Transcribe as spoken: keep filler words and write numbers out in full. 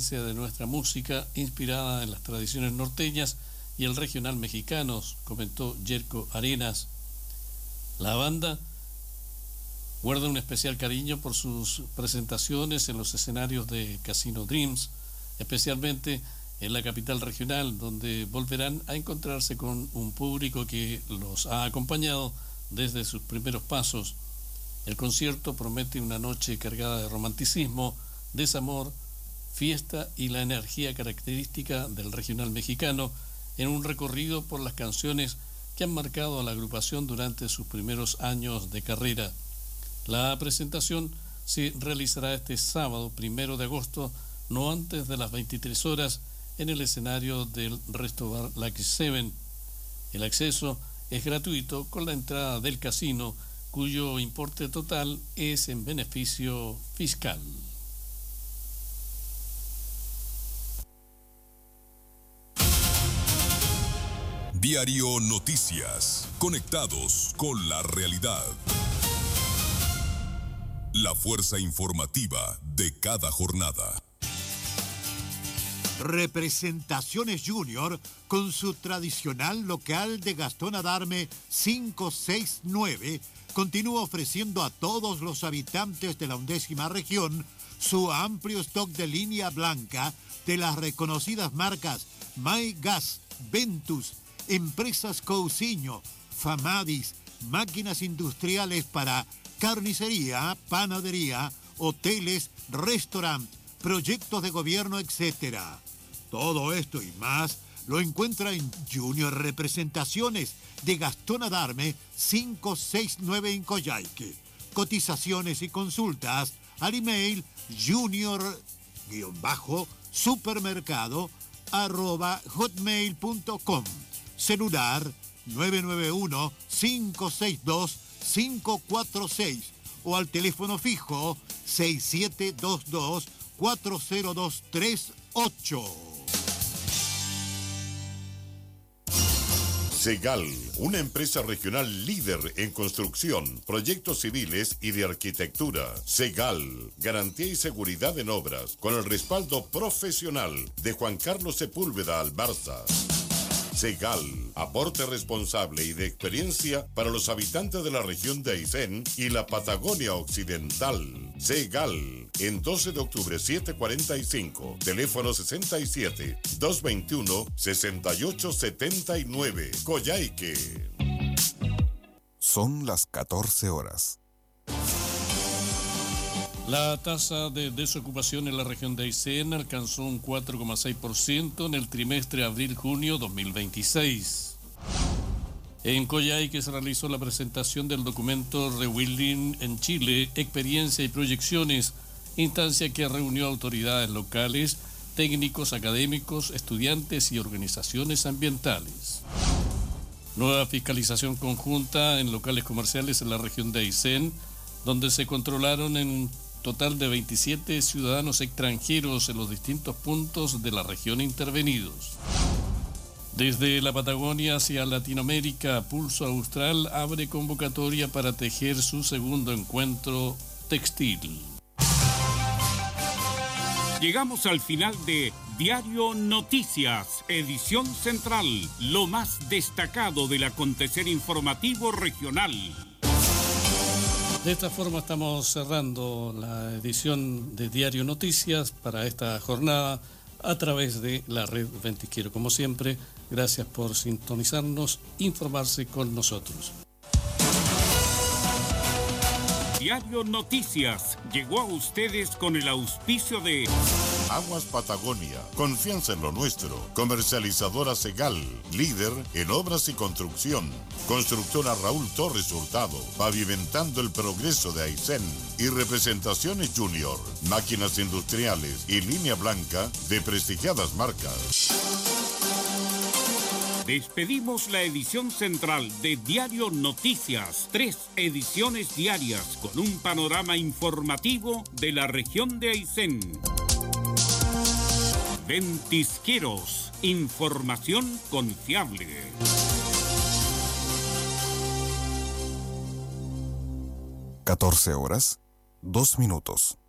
de nuestra música inspirada en las tradiciones norteñas y el regional mexicano, comentó Yerko Arenas. La banda guarda un especial cariño por sus presentaciones en los escenarios de Casino Dreams, especialmente en la capital regional, donde volverán a encontrarse con un público que los ha acompañado desde sus primeros pasos. El concierto promete una noche cargada de romanticismo, desamor, fiesta y la energía característica del regional mexicano en un recorrido por las canciones que han marcado a la agrupación durante sus primeros años de carrera. La presentación se realizará este sábado, primero de agosto, no antes de las veintitrés horas, en el escenario del Resto Bar Lucky Seven. El acceso es gratuito con la entrada del casino, cuyo importe total es en beneficio fiscal. Diario Noticias, conectados con la realidad. La fuerza informativa de cada jornada. Representaciones Junior, con su tradicional local de Gastón Adarme cinco seis nueve, continúa ofreciendo a todos los habitantes de la undécima región su amplio stock de línea blanca de las reconocidas marcas My Gas, Ventus, Empresas Cousiño, Famadis, máquinas industriales para carnicería, panadería, hoteles, restaurantes, proyectos de gobierno, etcétera. Todo esto y más lo encuentra en Junior Representaciones de Gastón Adarme cinco seis nueve en Coyhaique. Cotizaciones y consultas al email junior-supermercado arroba hotmail punto com. Celular nueve nueve uno, cinco seis dos, cinco cuatro seis o al teléfono fijo seis siete dos dos, cuatro cero dos tres ocho. Segal, una empresa regional líder en construcción, proyectos civiles y de arquitectura. Segal, garantía y seguridad en obras, con el respaldo profesional de Juan Carlos Sepúlveda Albarza. Segal, aporte responsable y de experiencia para los habitantes de la región de Aysén y la Patagonia Occidental. Segal, en doce de octubre setecientos cuarenta y cinco, teléfono sesenta y siete, doscientos veintiuno, sesenta y ocho setenta y nueve, Coyhaique. Son las catorce horas. La tasa de desocupación en la región de Aysén alcanzó un cuatro coma seis por ciento en el trimestre abril-junio dos mil veintiséis. En Coyhaique se realizó la presentación del documento Rebuilding en Chile, Experiencia y Proyecciones, instancia que reunió autoridades locales, técnicos, académicos, estudiantes y organizaciones ambientales. Nueva fiscalización conjunta en locales comerciales en la región de Aysén, donde se controlaron en un total de veintisiete ciudadanos extranjeros en los distintos puntos de la región intervenidos. Desde la Patagonia hacia Latinoamérica, Pulso Austral abre convocatoria para tejer su segundo encuentro textil. Llegamos al final de Diario Noticias, edición central, lo más destacado del acontecer informativo regional. De esta forma estamos cerrando la edición de Diario Noticias para esta jornada a través de la red Ventisquero. Como siempre, gracias por sintonizarnos, informarse con nosotros. Diario Noticias llegó a ustedes con el auspicio de Aguas Patagonia, confianza en lo nuestro. Comercializadora Segal, líder en obras y construcción. Constructora Raúl Torres Hurtado, pavimentando el progreso de Aysén. Y Representaciones Junior, máquinas industriales y línea blanca de prestigiadas marcas. Despedimos la edición central de Diario Noticias, tres ediciones diarias con un panorama informativo de la región de Aysén. Ventisqueros, información confiable. catorce horas, dos minutos.